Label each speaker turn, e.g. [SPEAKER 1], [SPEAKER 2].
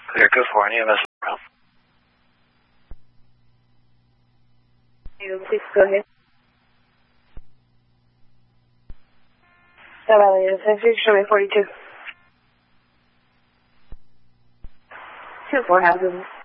[SPEAKER 1] Clear, good for any of us.
[SPEAKER 2] Please go ahead. San Francisco 42. 24 houses.